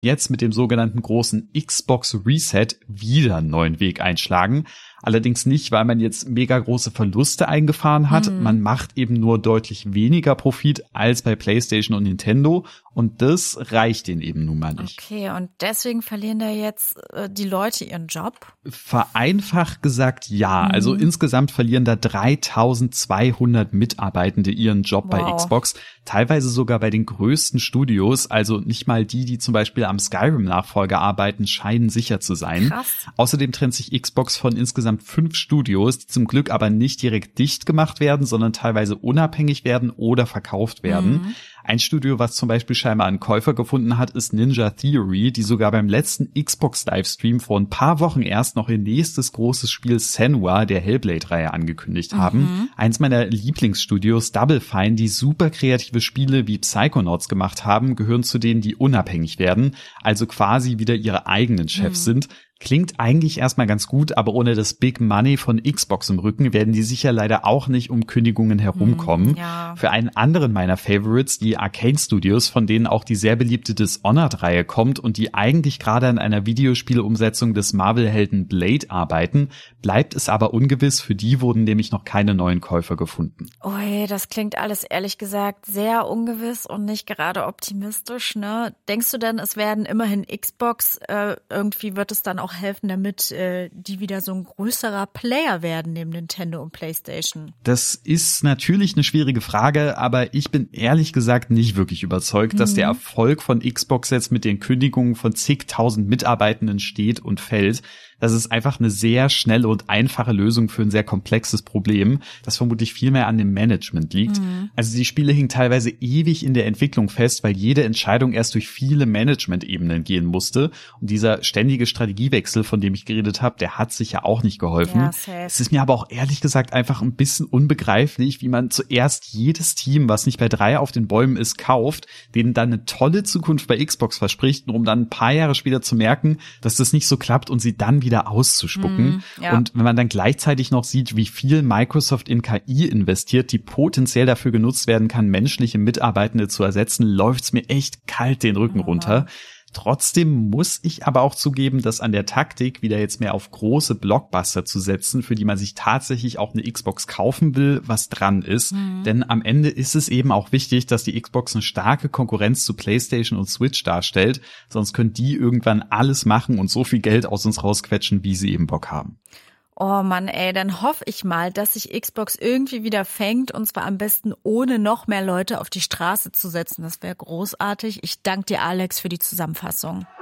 jetzt mit dem sogenannten großen Xbox Reset wieder einen neuen Weg einschlagen. Allerdings nicht, weil man jetzt mega große Verluste eingefahren hat. Man macht eben nur deutlich weniger Profit als bei PlayStation und Nintendo. Und das reicht denen eben nun mal nicht. Okay, und deswegen verlieren da jetzt die Leute ihren Job? Vereinfacht gesagt ja. Also insgesamt verlieren da 3200 Mitarbeitende ihren Job bei Xbox. Teilweise sogar bei den größten Studios. Also nicht mal die zum Beispiel am Skyrim-Nachfolger arbeiten, scheinen sicher zu sein. Krass. Außerdem trennt sich Xbox von insgesamt 5 Studios, die zum Glück aber nicht direkt dicht gemacht werden, sondern teilweise unabhängig werden oder verkauft werden. Ein Studio, was zum Beispiel scheinbar einen Käufer gefunden hat, ist Ninja Theory, die sogar beim letzten Xbox-Livestream vor ein paar Wochen erst noch ihr nächstes großes Spiel Senua der Hellblade-Reihe angekündigt haben. Eins meiner Lieblingsstudios, Double Fine, die super kreative Spiele wie Psychonauts gemacht haben, gehören zu denen, die unabhängig werden, also quasi wieder ihre eigenen Chefs sind. Klingt eigentlich erstmal ganz gut, aber ohne das Big Money von Xbox im Rücken werden die sicher leider auch nicht um Kündigungen herumkommen. Ja. Für einen anderen meiner Favorites, die Arcane Studios, von denen auch die sehr beliebte Dishonored-Reihe kommt und die eigentlich gerade an einer Videospielumsetzung des Marvel-Helden Blade arbeiten, bleibt es aber ungewiss. Für die wurden nämlich noch keine neuen Käufer gefunden. Ui, das klingt alles ehrlich gesagt sehr ungewiss und nicht gerade optimistisch, ne? Denkst du denn, es werden immerhin Xbox, irgendwie wird es dann auch helfen, damit die wieder so ein größerer Player werden neben Nintendo und PlayStation? Das ist natürlich eine schwierige Frage, aber ich bin ehrlich gesagt nicht wirklich überzeugt, dass der Erfolg von Xbox jetzt mit den Kündigungen von zigtausend Mitarbeitenden steht und fällt. Das ist einfach eine sehr schnelle und einfache Lösung für ein sehr komplexes Problem, das vermutlich viel mehr an dem Management liegt. Also die Spiele hingen teilweise ewig in der Entwicklung fest, weil jede Entscheidung erst durch viele Management-Ebenen gehen musste. Und dieser ständige Strategiewechsel, von dem ich geredet habe, der hat sicher auch nicht geholfen. Ja, safe. Es ist mir aber auch ehrlich gesagt einfach ein bisschen unbegreiflich, wie man zuerst jedes Team, was nicht bei 3 auf den Bäumen ist, kauft, denen dann eine tolle Zukunft bei Xbox verspricht, um dann ein paar Jahre später zu merken, dass das nicht so klappt und sie dann wieder auszuspucken. Ja. Und wenn man dann gleichzeitig noch sieht, wie viel Microsoft in KI investiert, die potenziell dafür genutzt werden kann, menschliche Mitarbeitende zu ersetzen, läuft's mir echt kalt den Rücken runter. Trotzdem muss ich aber auch zugeben, dass an der Taktik, wieder jetzt mehr auf große Blockbuster zu setzen, für die man sich tatsächlich auch eine Xbox kaufen will, was dran ist. Denn am Ende ist es eben auch wichtig, dass die Xbox eine starke Konkurrenz zu PlayStation und Switch darstellt. Sonst können die irgendwann alles machen und so viel Geld aus uns rausquetschen, wie sie eben Bock haben. Oh Mann, ey, dann hoffe ich mal, dass sich Xbox irgendwie wieder fängt und zwar am besten ohne noch mehr Leute auf die Straße zu setzen. Das wäre großartig. Ich danke dir, Alex, für die Zusammenfassung.